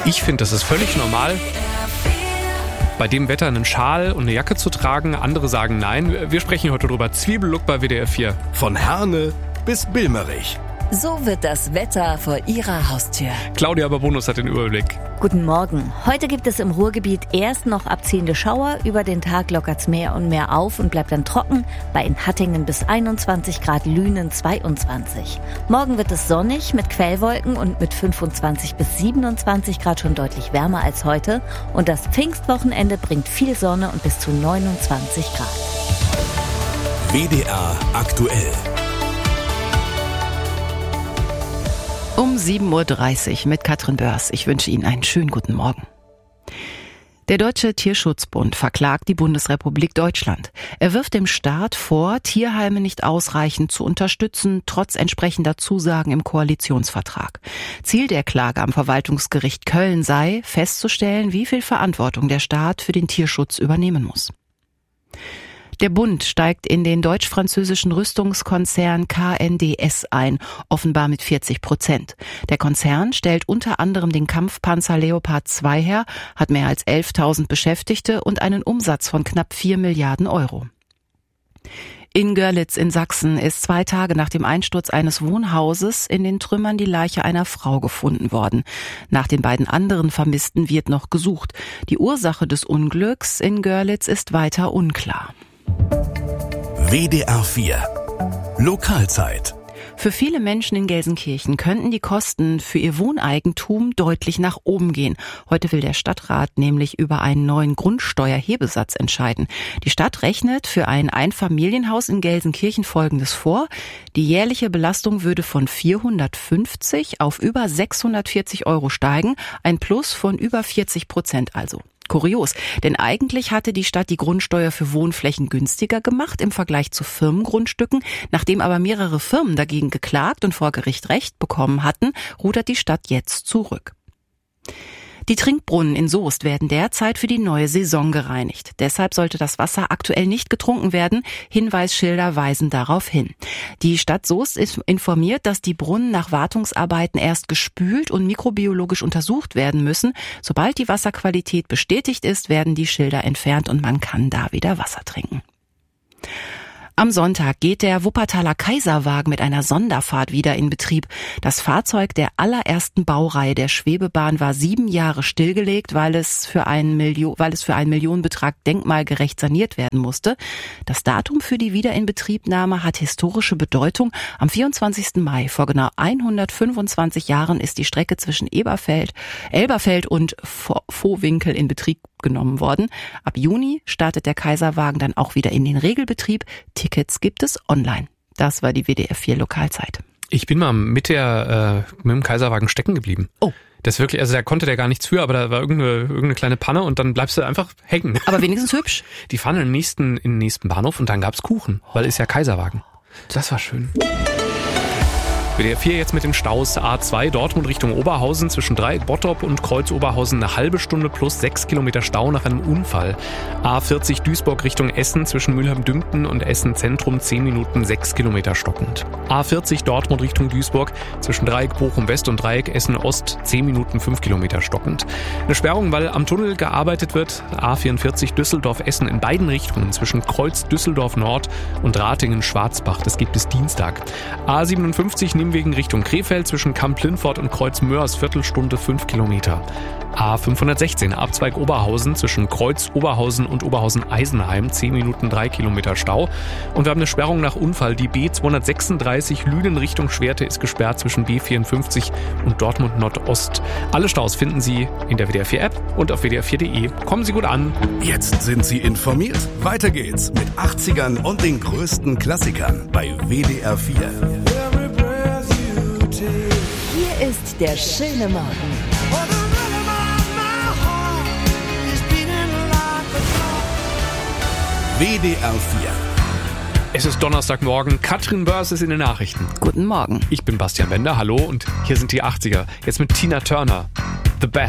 Ich finde, das ist völlig normal, bei dem Wetter einen Schal und eine Jacke zu tragen. Andere sagen nein. Wir sprechen heute drüber. Zwiebellook bei WDR 4. Von Herne bis Bilmerich. So wird das Wetter vor Ihrer Haustür. Claudia Babonus hat den Überblick. Guten Morgen. Heute gibt es im Ruhrgebiet erst noch abziehende Schauer. Über den Tag lockert's mehr und mehr auf und bleibt dann trocken. Bei in Hattingen bis 21 Grad, Lünen 22. Morgen wird es sonnig mit Quellwolken und mit 25 bis 27 Grad schon deutlich wärmer als heute. Und das Pfingstwochenende bringt viel Sonne und bis zu 29 Grad. WDR aktuell. Um 7.30 Uhr mit Katrin Börs. Ich wünsche Ihnen einen schönen guten Morgen. Der Deutsche Tierschutzbund verklagt die Bundesrepublik Deutschland. Er wirft dem Staat vor, Tierheime nicht ausreichend zu unterstützen, trotz entsprechender Zusagen im Koalitionsvertrag. Ziel der Klage am Verwaltungsgericht Köln sei, festzustellen, wie viel Verantwortung der Staat für den Tierschutz übernehmen muss. Der Bund steigt in den deutsch-französischen Rüstungskonzern KNDS ein, offenbar mit 40%. Der Konzern stellt unter anderem den Kampfpanzer Leopard 2 her, hat mehr als 11.000 Beschäftigte und einen Umsatz von knapp 4 Milliarden Euro. In Görlitz in Sachsen ist 2 Tage nach dem Einsturz eines Wohnhauses in den Trümmern die Leiche einer Frau gefunden worden. Nach den beiden anderen Vermissten wird noch gesucht. Die Ursache des Unglücks in Görlitz ist weiter unklar. WDR 4 Lokalzeit. Für viele Menschen in Gelsenkirchen könnten die Kosten für ihr Wohneigentum deutlich nach oben gehen. Heute will der Stadtrat nämlich über einen neuen Grundsteuerhebesatz entscheiden. Die Stadt rechnet für ein Einfamilienhaus in Gelsenkirchen Folgendes vor. Die jährliche Belastung würde von 450 auf über 640 Euro steigen, ein Plus von über 40% also. Kurios, denn eigentlich hatte die Stadt die Grundsteuer für Wohnflächen günstiger gemacht im Vergleich zu Firmengrundstücken. Nachdem aber mehrere Firmen dagegen geklagt und vor Gericht Recht bekommen hatten, rudert die Stadt jetzt zurück. Die Trinkbrunnen in Soest werden derzeit für die neue Saison gereinigt. Deshalb sollte das Wasser aktuell nicht getrunken werden. Hinweisschilder weisen darauf hin. Die Stadt Soest ist informiert, dass die Brunnen nach Wartungsarbeiten erst gespült und mikrobiologisch untersucht werden müssen. Sobald die Wasserqualität bestätigt ist, werden die Schilder entfernt und man kann da wieder Wasser trinken. Am Sonntag geht der Wuppertaler Kaiserwagen mit einer Sonderfahrt wieder in Betrieb. Das Fahrzeug der allerersten Baureihe der Schwebebahn war 7 Jahre stillgelegt, weil es für einen Millionenbetrag denkmalgerecht saniert werden musste. Das Datum für die Wiederinbetriebnahme hat historische Bedeutung. Am 24. Mai vor genau 125 Jahren ist die Strecke zwischen Elberfeld und Vohwinkel in Betrieb genommen worden. Ab Juni startet der Kaiserwagen dann auch wieder in den Regelbetrieb. Tickets gibt es online. Das war die WDR 4 Lokalzeit. Ich bin mal mit dem Kaiserwagen stecken geblieben. Oh. Das wirklich, also da konnte der gar nichts für, aber da war irgendeine kleine Panne und dann bleibst du einfach hängen. Aber wenigstens hübsch. Die fahren in den nächsten Bahnhof und dann gab's Kuchen, weil ist ja Kaiserwagen. Das war schön. WDR 4 jetzt mit den Staus. A2 Dortmund Richtung Oberhausen zwischen Dreieck Bottrop und Kreuz Oberhausen eine halbe Stunde plus 6 Kilometer Stau nach einem Unfall. A40 Duisburg Richtung Essen zwischen Mülheim-Dümpten und Essen Zentrum 10 Minuten 6 Kilometer stockend. A40 Dortmund Richtung Duisburg zwischen Dreieck Bochum West und Dreieck Essen Ost 10 Minuten 5 Kilometer stockend. Eine Sperrung, weil am Tunnel gearbeitet wird. A44 Düsseldorf Essen in beiden Richtungen zwischen Kreuz Düsseldorf Nord und Ratingen Schwarzbach. Das gibt es Dienstag. A57 Wegen Richtung Krefeld zwischen Kamp-Lindfort und Kreuz Mörs, Viertelstunde 5 Kilometer. A516 Abzweig Oberhausen zwischen Kreuz Oberhausen und Oberhausen-Eisenheim 10 Minuten 3 Kilometer Stau. Und wir haben eine Sperrung nach Unfall. Die B236 Lünen Richtung Schwerte ist gesperrt zwischen B54 und Dortmund Nordost. Alle Staus finden Sie in der WDR 4 App und auf wdr4.de. Kommen Sie gut an. Jetzt sind Sie informiert. Weiter geht's mit 80ern und den größten Klassikern bei WDR 4. Hier ist der schöne Morgen. WDR 4. Es ist Donnerstagmorgen. Katrin Börs ist in den Nachrichten. Guten Morgen. Ich bin Bastian Bender. Hallo und hier sind die 80er. Jetzt mit Tina Turner. The Best.